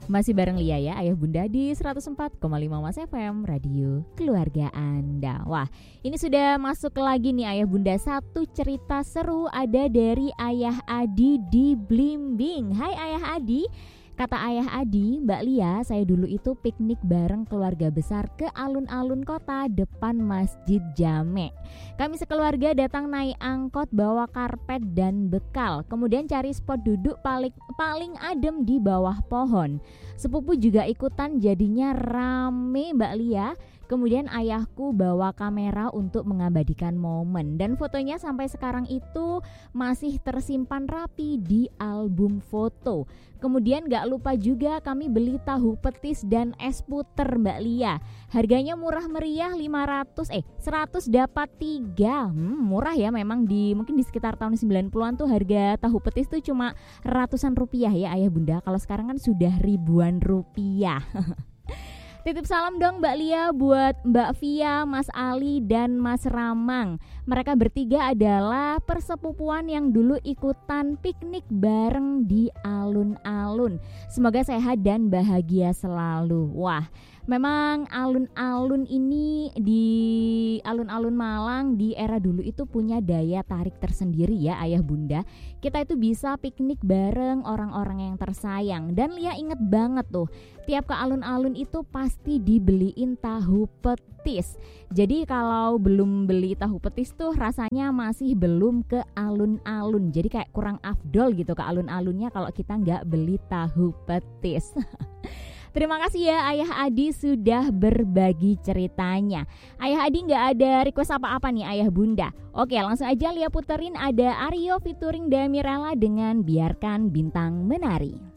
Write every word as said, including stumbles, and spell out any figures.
Masih bareng Lia ya, Ayah Bunda di seratus empat koma lima Mas F M, Radio Keluarga Anda. Wah, ini sudah masuk lagi nih Ayah Bunda. Satu cerita seru ada dari Ayah Adi di Blimbing. Hai Ayah Adi. Kata Ayah Adi, Mbak Lia, saya dulu itu piknik bareng keluarga besar ke alun-alun kota depan Masjid Jame. Kami sekeluarga datang naik angkot bawa karpet dan bekal. Kemudian cari spot duduk paling, paling adem di bawah pohon. Sepupu juga ikutan, jadinya rame Mbak Lia. Kemudian ayahku bawa kamera untuk mengabadikan momen. Dan fotonya sampai sekarang itu masih tersimpan rapi di album foto. Kemudian gak lupa juga kami beli tahu petis dan es puter Mbak Lia. Harganya murah meriah, lima ratus eh seratus dapat tiga. Hmm, murah ya, memang di mungkin di sekitar tahun sembilan puluhan tuh harga tahu petis tuh cuma ratusan rupiah ya Ayah Bunda. Kalau sekarang kan sudah ribuan rupiah. Titip salam dong Mbak Lia buat Mbak Via, Mas Ali, dan Mas Ramang. Mereka bertiga adalah persepupuan yang dulu ikutan piknik bareng di alun-alun. Semoga sehat dan bahagia selalu. Wah, memang alun-alun ini di alun-alun Malang di era dulu itu punya daya tarik tersendiri ya Ayah Bunda. Kita itu bisa piknik bareng orang-orang yang tersayang. Dan Lia inget banget tuh, tiap ke alun-alun itu pasti dibeliin tahu petis. Jadi kalau belum beli tahu petis tuh rasanya masih belum ke alun-alun. Jadi kayak kurang afdol gitu ke alun-alunnya kalau kita nggak beli tahu petis. Terima kasih ya Ayah Adi sudah berbagi ceritanya. Ayah Adi nggak ada request apa-apa nih Ayah Bunda. Oke, langsung aja Lia puterin, ada Aryo featuring Damirella dengan Biarkan Bintang Menari.